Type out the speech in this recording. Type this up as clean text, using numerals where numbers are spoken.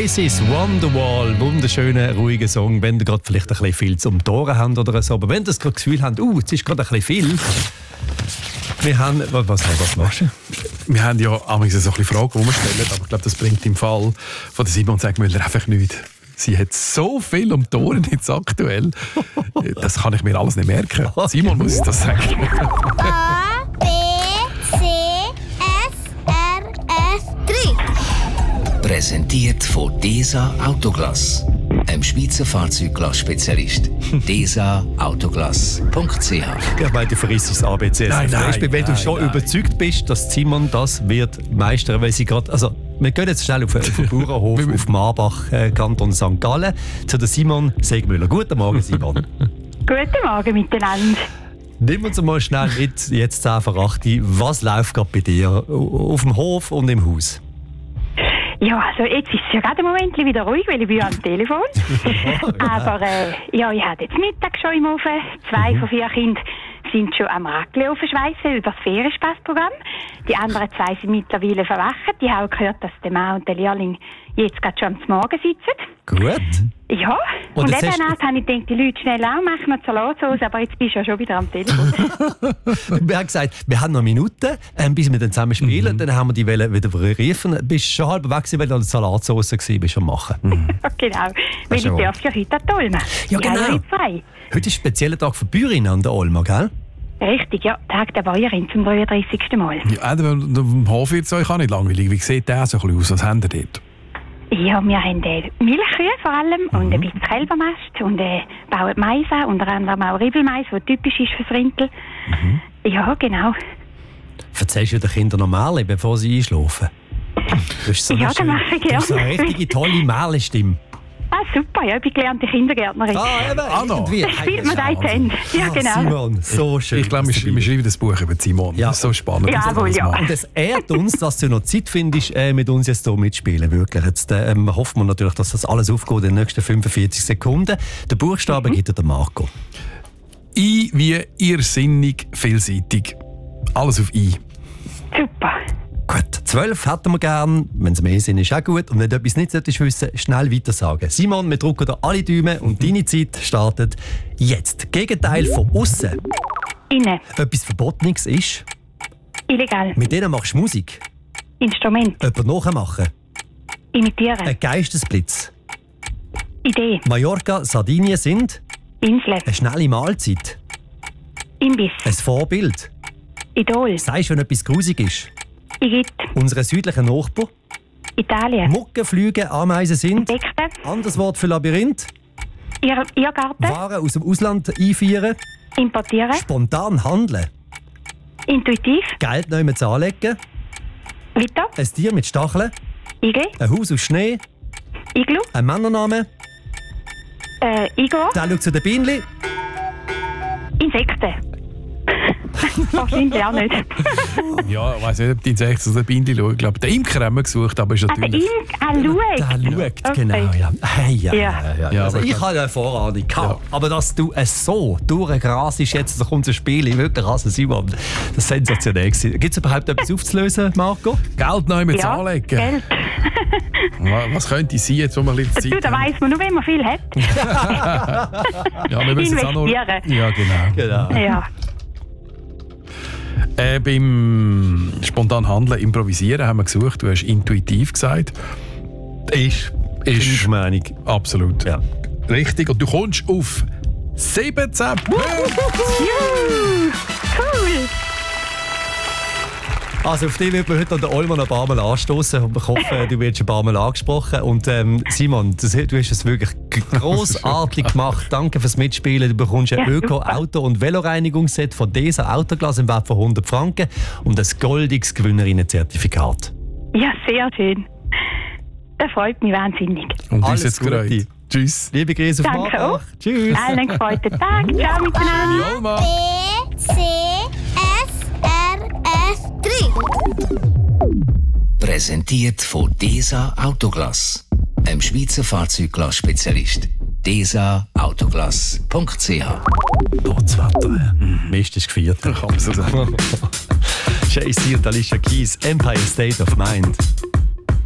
Oasis, Wonderwall, wunderschöner, ruhiger Song, wenn ihr gerade vielleicht ein bisschen viel zum Toren habt oder so. Aber wenn ihr das Gefühl habt, jetzt ist gerade ein bisschen viel. Wir haben, was machst du? Wir haben ja manchmal so ein bisschen Fragen, die wir stellen, aber ich glaube, das bringt im Fall von der Simon Segmüller einfach nichts. Sie hat so viel um die Ohren jetzt aktuell. Das kann ich mir alles nicht merken. Simon muss ich das sagen. A, B, C, S, R, F, 3. Präsentiert von DESA Autoglass, einem Schweizer Fahrzeugglass-Spezialist. DESAautoglass.ch. Ich meine, du verrisst das ABC. Wenn du schon überzeugt bist, dass Simon das wird meistern, weil sie gerade... Also, wir gehen jetzt schnell auf den Bauernhof auf Marbach, Kanton St. Gallen, zu der Simon Segmüller. Guten Morgen, Simon. Guten Morgen miteinander. Nimm uns mal schnell mit, jetzt 10 vor 8. Was läuft gerade bei dir auf dem Hof und im Haus? Ja, also jetzt ist es ja gerade im Moment wieder ruhig, weil ich bin am Telefon. Aber ich habe jetzt Mittag schon im Ofen. 2 von 4 Kindern sind schon am Raclette schweissen über das Ferienspaßprogramm. Die anderen 2 sind mittlerweile verwacht. Ich habe gehört, dass der Mann und der Lehrling jetzt gerade schon am Morgen sitzen. Gut. Ja, und eben habe ich gedacht, die Leute schnell an, machen wir Salatsauce, aber jetzt bist du ja schon wieder am Telefon. Wir haben gesagt, wir haben noch Minuten, bis wir dann zusammen spielen. Dann haben wir die Welle wieder riefen. Bist schon halb weg, weil du an der Salatsauce warst am Machen. Genau, weil ich darf ja heute an die Olma. Ja, genau. Heute ist ein spezieller Tag für Bäuerinnen an der Olma, gell? Richtig, ja. Tag der Bäuerin zum 33. Mal. Ja, am Hof wird es euch auch nicht langweilig. Wie sieht der so ein bisschen aus? Was habt ihr dort? Ja, wir haben Milchkühe vor allem und ein bisschen Kälbermast und bauen Mais an, unter anderem auch Ribbelmais, der typisch ist fürs Rintel. Ja, genau. Erzählst du den Kindern noch Märchen, bevor sie einschlafen? So das mache ich gerne. Du hast so eine richtige tolle Märchenstimme. Ah, super, ja, ich bin gelernte Kindergärtnerin. Irgendwie. Spielt man da in Ja, genau. Simon, so schön. Ich glaube, wir schreiben das Buch über Simon. Ja. Das ist so spannend. Jawohl, ja. Und es ehrt uns, dass du noch Zeit findest, mit uns jetzt hier mitspielen. Wirklich. Jetzt hoffen wir natürlich, dass das alles aufgeht in den nächsten 45 Sekunden. Den Buchstaben gibt dir der Marco. I wie irrsinnig vielseitig. Alles auf I. Super. Gut, 12 hätten wir gern. Wenn es mehr sind, ist auch gut. Und wenn du etwas nicht wissen solltest, schnell weiter sagen. Simon, wir drücken dir alle Daumen und deine Zeit startet jetzt. Gegenteil von außen. Innen. Etwas Verbotenes ist. Illegal. Mit denen machst du Musik. Instrument. Jemand nachmachen. Imitieren. Ein Geistesblitz. Idee. Mallorca, Sardinien sind. Insel. Eine schnelle Mahlzeit. Imbiss. Ein Vorbild. Idol. Sagst du, wenn etwas grusig ist? Igitt. Unsere südlichen Nachbarn. Italien. Mucken, Flüge, Ameisen sind. Insekten. Anderes Wort für Labyrinth. Irrgarten. Waren aus dem Ausland einführen. Importieren. Spontan handeln. Intuitiv. Geld neu zu anlegen. Weiter. Ein Tier mit Stacheln. Igel. Ein Haus aus Schnee. Iglu. Ein Männername. Igor. Der schaut zu den Bienenli. Insekten. Wahrscheinlich auch nicht. Ja, ich weiss nicht, ob die Insekten oder Bienen schauen. Ich glaube, den Imker haben wir gesucht, aber ist natürlich... Der schaut, genau. Ja. Hey, ja. Also, ich habe eine Vorahnung gehabt. Ja. Aber dass du es so durchgrasst jetzt, da kommt ein Spiel, wirklich also Simon, das ist sensationell gewesen. Gibt es überhaupt etwas aufzulösen, Marco? Geld neu mit anlegen. Geld. Was könnte sein, jetzt, wo wir ein bisschen Zeit da weiss man nur, wenn man viel hat. Ja, wir müssen es auch noch... Ja, genau. Ja. Beim spontan Handeln, Improvisieren haben wir gesucht. Du hast intuitiv gesagt. Ist Meinung. Absolut. Ja. Richtig. Und du kommst auf 17 Punkte. Cool. Also auf dich wird man heute an der Olma noch ein paar Mal anstoßen. Ich hoffe, du wirst ein paar Mal angesprochen. Und Simon, du hast es wirklich grossartig gemacht. Danke fürs Mitspielen. Du bekommst ein Öko-Auto- und Veloreinigungsset von DESA Autoglass im Wert von 100 Franken und ein goldiges Gewinnerinnen-Zertifikat. Ja, sehr schön. Das freut mich wahnsinnig. Und alles jetzt Gute. gefreut. Tschüss. Liebe Grüße auf Danke Marbach. auch. Tschüss. Allen gefreuten Tag. Ciao miteinander. Olma. B, C, S, R, F, 3. Präsentiert von DESA Autoglass, einem Schweizer Fahrzeugglass-Spezialist. DESAautoglass.ch. Potzwetter. Mist ist gefeiert. Kann man so sagen. Jay-Z und Alicia Keys, Empire State of Mind.